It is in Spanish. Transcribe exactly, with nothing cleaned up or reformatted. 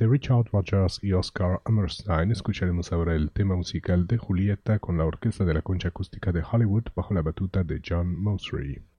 de Richard Rodgers y Oscar Hammerstein, escucharemos ahora el tema musical de Julieta con la Orquesta de la Concha Acústica de Hollywood bajo la batuta de John Mousry.